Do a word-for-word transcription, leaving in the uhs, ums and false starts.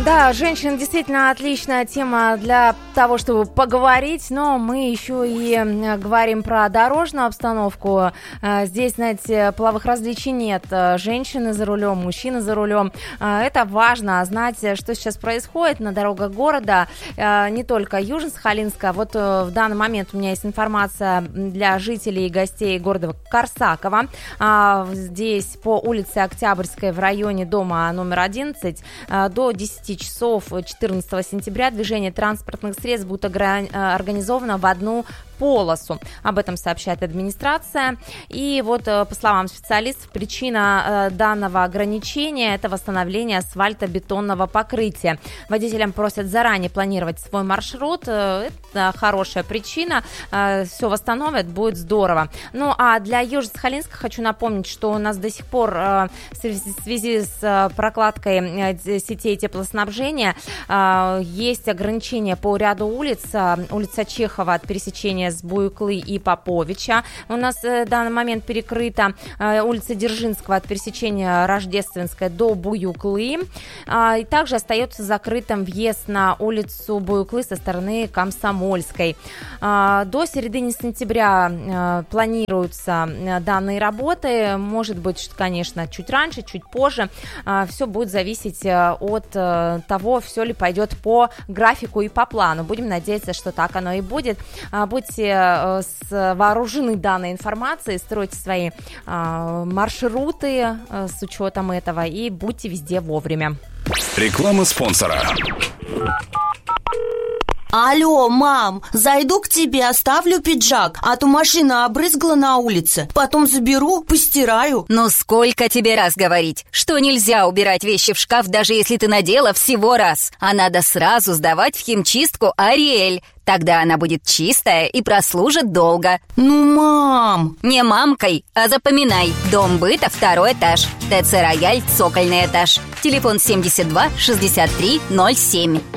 Да, женщины действительно отличная тема для того, чтобы поговорить, но мы еще и говорим про дорожную обстановку. Здесь, знаете, половых различий нет. Женщины за рулем, мужчины за рулем. Это важно знать, что сейчас происходит на дорогах города, не только Южно-Сахалинска. Вот в данный момент у меня есть информация для жителей и гостей города Корсакова. Здесь по улице Октябрьской в районе дома номер одиннадцать до десяти часов четырнадцатого сентября движение транспортных средств будет организовано в одну полосу. Об этом сообщает администрация. И вот, по словам специалистов, причина данного ограничения – это восстановление асфальтобетонного покрытия. Водителям просят заранее планировать свой маршрут. Это хорошая причина. Все восстановят, будет здорово. Ну, а для Южно-Сахалинска хочу напомнить, что у нас до сих пор в связи с прокладкой сетей теплоснабжения есть ограничения по ряду улиц. Улица Чехова от пересечения с Буйуклы и Поповича у нас в данный момент перекрыта. Улица Дзержинского от пересечения Рождественской до Буйуклы. И также остается закрытым въезд на улицу Буйуклы со стороны Комсомольской. До середины сентября планируются данные работы. Может быть, конечно, чуть раньше, чуть позже. Все будет зависеть от того, все ли пойдет по графику и по плану. Будем надеяться, что так оно и будет. Будьте вооружены данной информацией, стройте свои маршруты с учетом этого и будьте везде вовремя. Реклама спонсора. Алло, мам, зайду к тебе, оставлю пиджак, а то машина обрызгала на улице. Потом заберу, постираю. Ну сколько тебе раз говорить, что нельзя убирать вещи в шкаф, даже если ты надела всего раз. А надо сразу сдавать в химчистку Ариэль. Тогда она будет чистая и прослужит долго. Ну, мам! Не мамкой, а запоминай. Дом быта, второй этаж. ТЦ «Рояль», цокольный этаж. Телефон семьдесят два шестьдесят три ноль семь.